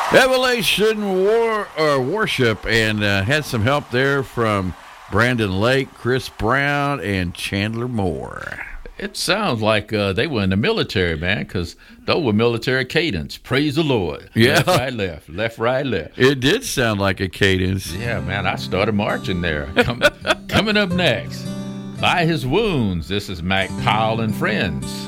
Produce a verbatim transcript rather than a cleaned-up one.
Revelation War or Worship, and uh, had some help there from Brandon Lake, Chris Brown, and Chandler Moore. It sounds like uh, they were in the military, man, because those were military cadence. Praise the Lord. Yeah. Left, right, left. Left, right, left. It did sound like a cadence. Yeah, man, I started marching there. Come, coming up next, By His Wounds, this is Mac Powell and Friends.